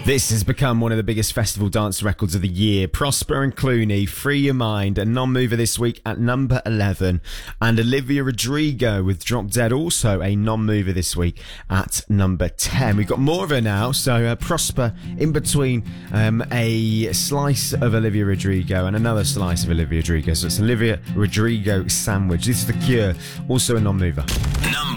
This has become one of the biggest festival dance records of the year. Prosper and Clooney, Free Your Mind, a non-mover this week at number 11. And Olivia Rodrigo with Drop Dead, also a non-mover this week at number 10. We've got more of her now, so Prosper in between a slice of Olivia Rodrigo and another slice of Olivia Rodrigo. So it's Olivia Rodrigo sandwich. This is The Cure, also a non-mover.